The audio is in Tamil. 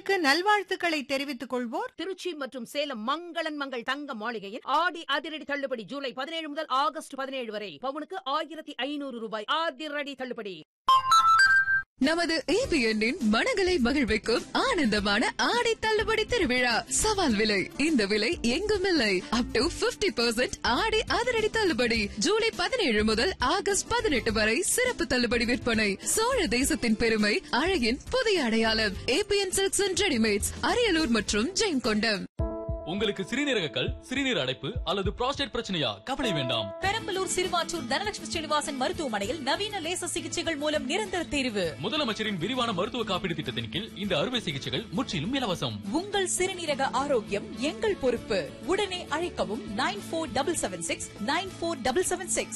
உங்களுக்கு நல்வாழ்த்துக்களை தெரிவித்துக் கொள்வோர் திருச்சி மற்றும் சேலம் மங்களன் மங்கள் தங்க மாளிகையில் ஆடி அதிரடி தள்ளுபடி ஜூலை 17 முதல் ஆகஸ்ட் 17 வரை பவுனுக்கு 1500 ரூபாய் அதிரடி தள்ளுபடி. நமது ABN மனங்களை மகிழ்விக்கும் ஆனந்தமான ஆடை தள்ளுபடி திருவிழா. சவால் விலை, இந்த விலை எங்கும் இல்லை. அப் டு 50% ஆடை அதிரடி தள்ளுபடி ஜூலை 17 முதல் ஆகஸ்ட் 18 வரை சிறப்பு தள்ளுபடி விற்பனை. சோழ தேசத்தின் பெருமை, அழகின் புதிய அடையாளம். ABN silks and readymades, Ariyalur மற்றும் ஜெயங்கொண்டம். உங்களுக்கு சிறுநீரக கல், சிறுநீர் அடைப்பு அல்லது புரோஸ்டேட் பிரச்சனையா? கவலை வேண்டாம். பெரம்பலூர் சிறுவாச்சூர் தனலட்சுமி ஸ்ரீனிவாசன் மருத்துவமனையில் நவீன லேசர் சிகிச்சைகள் மூலம் நிரந்தர தீர்வு. முதலமைச்சரின் விரிவான மருத்துவ காப்பீடு திட்டத்தின் கீழ் இந்த அறுவை சிகிச்சைகள் முற்றிலும் இலவசம். உங்கள் சிறுநீரக ஆரோக்கியம் எங்கள் பொறுப்பு. உடனே அழைக்கவும் 9477694776.